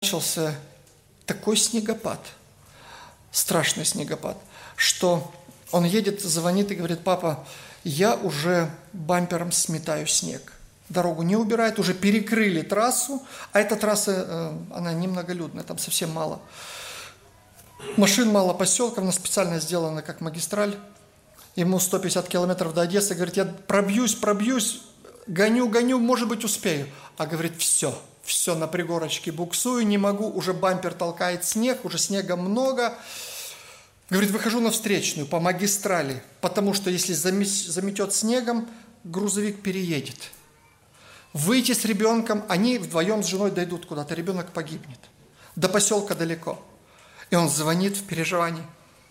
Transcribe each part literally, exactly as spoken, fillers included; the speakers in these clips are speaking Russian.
начался такой снегопад, страшный снегопад, что он едет, звонит и говорит: папа, я уже бампером сметаю снег. Дорогу не убирает, уже перекрыли трассу, а эта трасса, она немноголюдная, там совсем мало. Машин мало, поселков, она специально сделана как магистраль. Ему сто пятьдесят километров до Одессы, говорит: я пробьюсь, пробьюсь, гоню, гоню, может быть, успею. А говорит: все, все, на пригорочке буксую, не могу, уже бампер толкает снег, уже снега много. Говорит: выхожу на встречную по магистрали, потому что если заметет снегом, грузовик переедет. Выйти с ребенком, они вдвоем с женой дойдут куда-то, ребенок погибнет. До поселка далеко. И он звонит в переживании.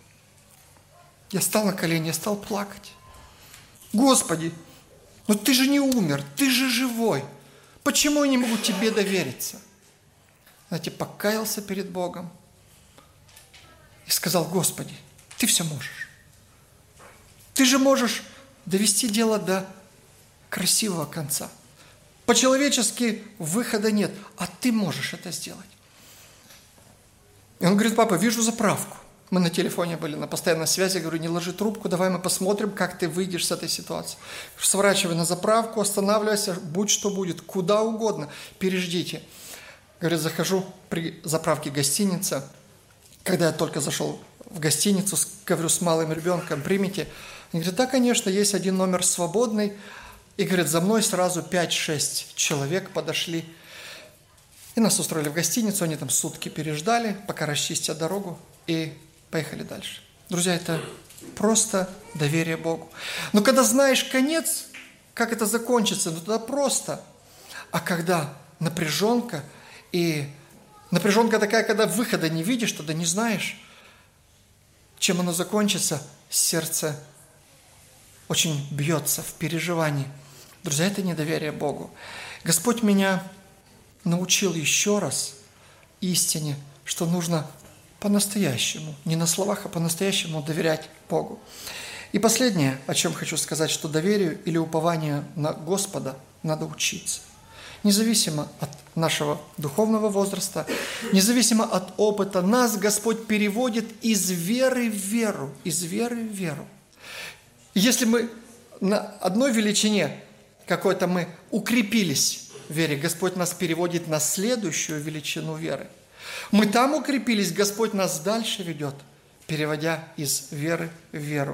Я стал на колени, я стал плакать. Господи, ну ты же не умер, ты же живой. Почему я не могу тебе довериться? Знаете, покаялся перед Богом и сказал: Господи, ты все можешь. Ты же можешь довести дело до красивого конца. По-человечески выхода нет, а ты можешь это сделать. И он говорит: папа, вижу заправку. Мы на телефоне были, на постоянной связи. Я говорю: не ложи трубку, давай мы посмотрим, как ты выйдешь с этой ситуации. Сворачивай на заправку, останавливайся, будь что будет, куда угодно, переждите. Говорит, захожу при заправке гостиницы. Когда я только зашел в гостиницу, говорю с малым ребенком: примите. Он говорит: да, конечно, есть один номер свободный. И, говорит, за мной сразу пять-шесть человек подошли. И нас устроили в гостиницу, они там сутки переждали, пока расчистят дорогу, и поехали дальше. Друзья, это просто доверие Богу. Но когда знаешь конец, как это закончится, ну тогда просто. А когда напряженка, и напряженка такая, когда выхода не видишь, тогда не знаешь, чем оно закончится, сердце очень бьется в переживании. Друзья, это недоверие Богу. Господь меня научил еще раз истине, что нужно по-настоящему, не на словах, а по-настоящему доверять Богу. И последнее, о чем хочу сказать, что доверию или упованию на Господа надо учиться. Независимо от нашего духовного возраста, независимо от опыта, нас Господь переводит из веры в веру, из веры в веру. Если мы на одной величине какой-то мы укрепились в вере, Господь нас переводит на следующую величину веры. Мы там укрепились, Господь нас дальше ведет, переводя из веры в веру.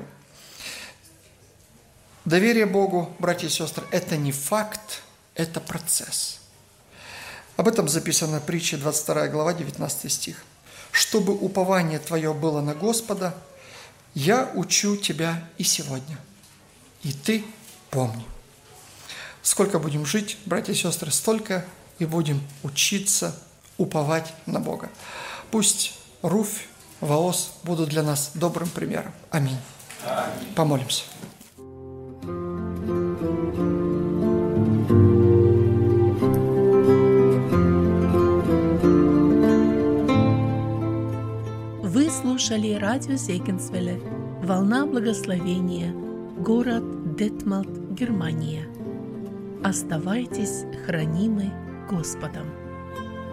Доверие Богу, братья и сестры, это не факт, это процесс. Об этом записано в притче двадцать вторая глава, девятнадцатый стих. «Чтобы упование твое было на Господа, я учу тебя и сегодня, и ты помни». Сколько будем жить, братья и сестры, столько и будем учиться уповать на Бога. Пусть Руфь, Ваос будут для нас добрым примером. Аминь. Аминь. Помолимся. Вы слушали радио Зегенсвелле «Волна благословения», город Детмалт, Германия. Оставайтесь хранимы Господом.